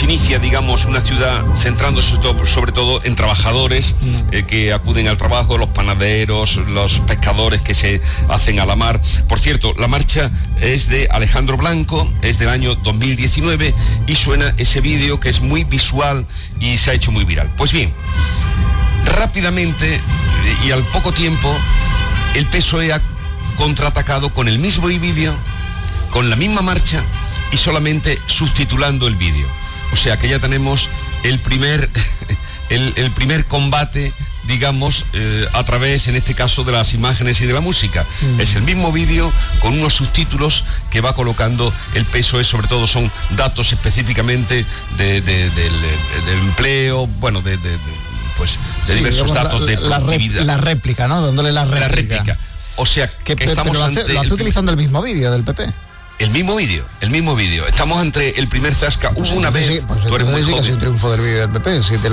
se inicia, digamos, una ciudad centrándose sobre todo en trabajadores que acuden al trabajo, los panaderos, los pescadores que se hacen a la mar. Por cierto, la marcha es de Alejandro Blanco, es del año 2019 y suena ese vídeo que es muy visual y se ha hecho muy viral. Pues bien, rápidamente y al poco tiempo, el PSOE ha contraatacado con el mismo vídeo, con la misma marcha y solamente subtitulando el vídeo. O sea que ya tenemos el primer combate, digamos, a través, en este caso, de las imágenes y de la música. Es el mismo vídeo con unos subtítulos que va colocando el PSOE, sobre todo son datos específicamente del empleo, bueno, de diversos datos de productividad. La réplica, ¿no? Dándole la réplica. O sea, que estamos ante... Lo hace utilizando el mismo vídeo del PP. El mismo vídeo. Estamos entre el primer zasca. Hubo una vez... Sí, pues tú eres muy joven. Que es un triunfo del vídeo del PP. Si te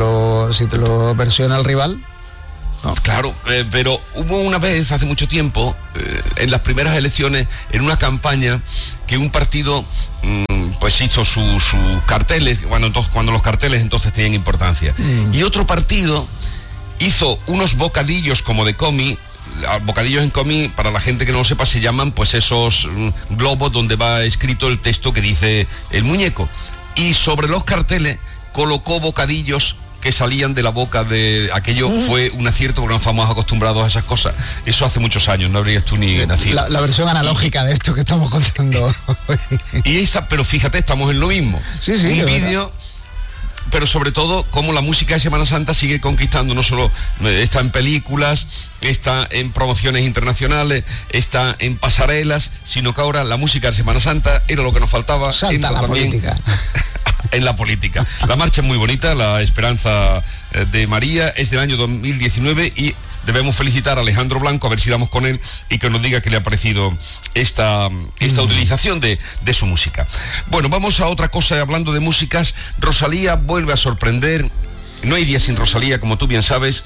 lo versiona el rival... No. Claro, pero hubo una vez, hace mucho tiempo, en las primeras elecciones, en una campaña, que un partido pues hizo sus carteles, cuando los carteles entonces tenían importancia. Y otro partido hizo unos bocadillos como de comi. Bocadillos en comi, para la gente que no lo sepa, se llaman pues esos globos donde va escrito el texto que dice el muñeco. Y sobre los carteles colocó bocadillos que salían de la boca de aquello. Fue un acierto porque no estamos acostumbrados a esas cosas. Eso hace muchos años, no habrías tú ni nacido. La versión analógica de esto que estamos contando hoy. Pero fíjate, estamos en lo mismo. Sí, un vídeo, pero sobre todo cómo la música de Semana Santa sigue conquistando, no solo está en películas, está en promociones internacionales, está en pasarelas, sino que ahora la música de Semana Santa era lo que nos faltaba. Salta la política. En la política. La marcha es muy bonita, la Esperanza de María, es del año 2019 y debemos felicitar a Alejandro Blanco, a ver si damos con él y que nos diga qué le ha parecido esta utilización de su música. Bueno, vamos a otra cosa, hablando de músicas. Rosalía vuelve a sorprender. No hay día sin Rosalía, como tú bien sabes.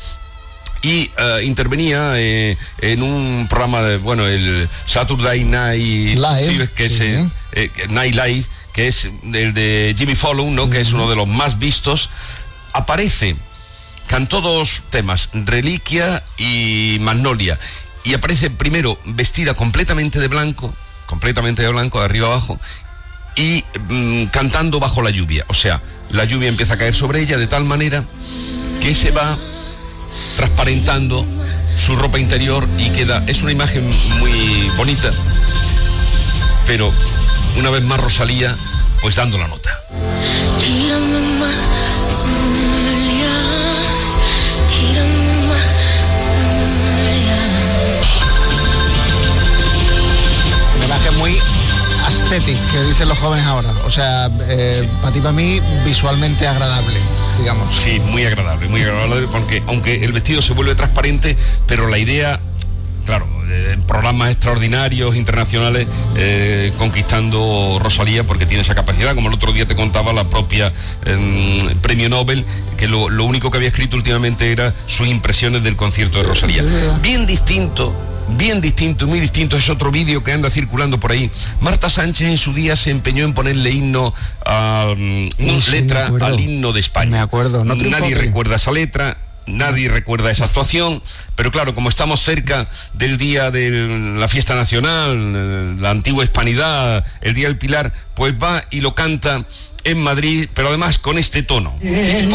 Y intervenía en un programa el Saturday Night Live, que es Night Live, que es el de Jimmy Fallon, ¿no? Que es uno de los más vistos. Aparece, cantó dos temas, Reliquia y Magnolia, y aparece primero vestida completamente de blanco, de arriba abajo, y cantando bajo la lluvia. O sea, la lluvia empieza a caer sobre ella de tal manera que se va transparentando su ropa interior y es una imagen muy bonita, pero una vez más Rosalía pues dando la nota. Una imagen muy aesthetic, que dicen los jóvenes ahora. O sea, para ti, para mí, visualmente agradable, digamos. Sí, muy agradable, porque aunque el vestido se vuelve transparente, pero la idea... Claro, en programas extraordinarios, internacionales, conquistando Rosalía, porque tiene esa capacidad. Como el otro día te contaba la propia premio Nobel, que lo único que había escrito últimamente era sus impresiones del concierto de Rosalía. Bien distinto, muy distinto, es otro vídeo que anda circulando por ahí. Marta Sánchez en su día se empeñó en ponerle letra al himno de España. Me acuerdo. Nadie recuerda esa letra. Nadie recuerda esa actuación, pero claro, como estamos cerca del día de la fiesta nacional, la antigua hispanidad, el Día del Pilar, pues va y lo canta en Madrid, pero además con este tono.